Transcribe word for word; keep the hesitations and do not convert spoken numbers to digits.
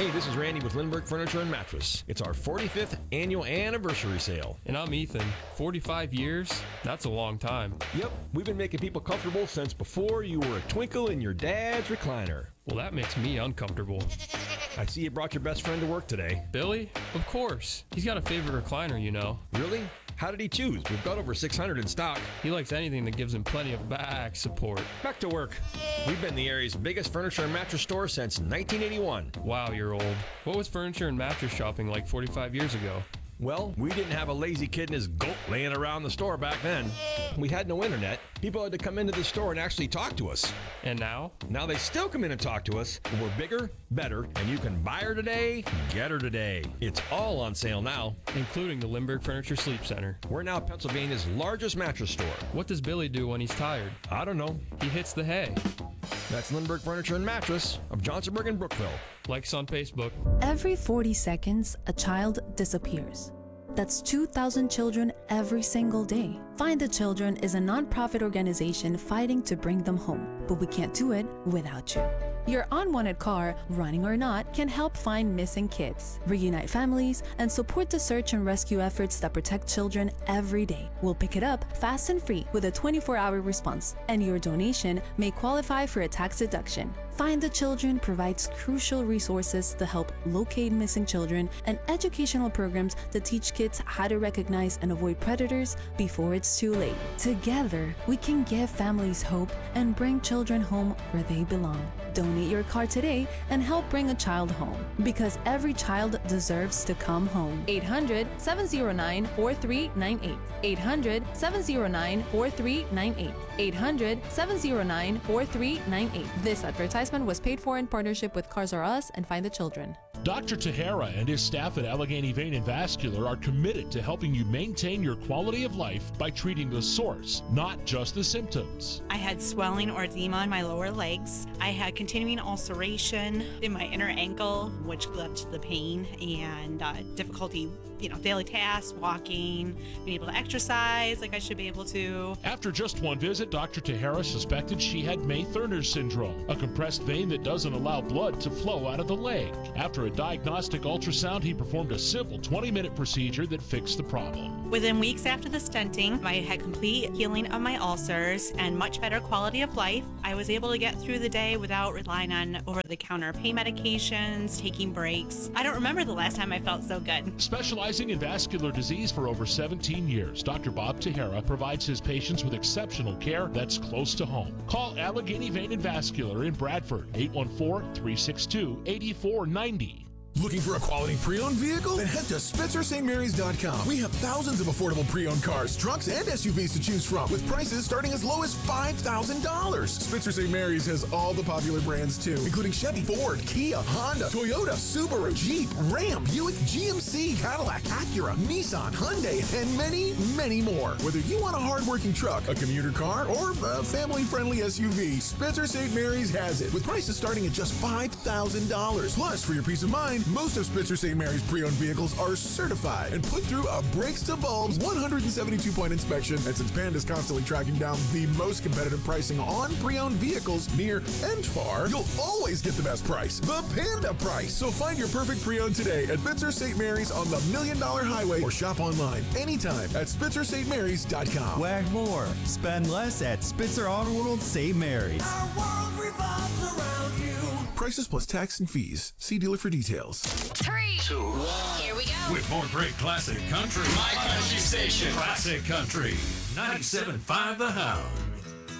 Hey, this is Randy with Lindbergh Furniture and Mattress. It's our forty-fifth annual anniversary sale. And I'm Ethan. forty-five years? That's a long time. Yep, we've been making people comfortable since before you were a twinkle in your dad's recliner. Well, that makes me uncomfortable. I see you brought your best friend to work today. Billy? Of course. He's got a favorite recliner, you know. Really? How did he choose? We've got over six hundred in stock. He likes anything that gives him plenty of back support. Back to work. We've been the area's biggest furniture and mattress store since nineteen eighty-one. Wow, you're old. What was furniture and mattress shopping like forty-five years ago? Well, we didn't have a lazy kid and his goat laying around the store back then. We had no internet. People had to come into the store and actually talk to us. And now? Now they still come in and talk to us, but we're bigger, better, and you can buy her today, get her today. It's all on sale now. Including the Lindbergh Furniture Sleep Center. We're now Pennsylvania's largest mattress store. What does Billy do when he's tired? I don't know. He hits the hay. That's Lindbergh Furniture and Mattress of Johnsonburg and Brookville. Like us on Facebook. Every forty seconds, a child disappears. That's two thousand children every single day. Find the Children is a nonprofit organization fighting to bring them home, but we can't do it without you. Your unwanted car, running or not, can help find missing kids, reunite families, and support the search and rescue efforts that protect children every day. We'll pick it up fast and free with a twenty-four hour response, and your donation may qualify for a tax deduction. Find the Children provides crucial resources to help locate missing children and educational programs to teach kids how to recognize and avoid predators before it's too late. Together, we can give families hope and bring children home where they belong. Donate your car today and help bring a child home, because every child deserves to come home. eight hundred, seven oh nine, four three nine eight. eight hundred, seven oh nine, four three nine eight. eight hundred, seven oh nine, four three nine eight. This advertisement was paid for in partnership with Cars R Us and Find the Children. Doctor Tahara and his staff at Allegheny Vein and Vascular are committed to helping you maintain your quality of life by treating the source, not just the symptoms. I had swelling or edema in my lower legs. I had continuing ulceration in my inner ankle, which led to the pain and uh, difficulty, you know, daily tasks, walking, being able to exercise like I should be able to. After just one visit, Doctor Tahara suspected she had May-Thurner syndrome, a compressed vein that doesn't allow blood to flow out of the leg. After a diagnostic ultrasound, he performed a simple twenty minute procedure that fixed the problem. Within weeks after the stenting, I had complete healing of my ulcers and much better quality of life. I was able to get through the day without relying on over-the-counter pain medications, taking breaks. I don't remember the last time I felt so good. Specializing in vascular disease for over seventeen years, Doctor Bob Tahara provides his patients with exceptional care that's close to home. Call Allegheny Vein and Vascular in Bradford, eight one four, three six two, eight four nine zero. Looking for a quality pre-owned vehicle? Then head to Spitzer Saint Marys dot com. We have thousands of affordable pre-owned cars, trucks, and S U Vs to choose from, with prices starting as low as five thousand dollars. Spitzer Saint Marys has all the popular brands too, including Chevy, Ford, Kia, Honda, Toyota, Subaru, Jeep, Ram, Buick, G M C, Cadillac, Acura, Nissan, Hyundai, and many, many more. Whether you want a hard-working truck, a commuter car, or a family-friendly S U V, Spitzer Saint Marys has it, with prices starting at just five thousand dollars. Plus, for your peace of mind, most of Spitzer Saint Marys pre-owned vehicles are certified and put through a brakes to bulbs one hundred seventy-two point inspection. And since Panda's constantly tracking down the most competitive pricing on pre-owned vehicles near and far, you'll always get the best price, the Panda price. So find your perfect pre-owned today at Spitzer Saint Marys on the Million Dollar Highway, or shop online anytime at Spitzer Saint Marys dot com. Wag more, spend less at Spitzer Auto World Saint Marys. Our world revolves around you. Prices plus tax and fees. See dealer for details. Three, two, one. Here we go. With more great classic country. My country station. Classic Country. ninety-seven point five The Hound.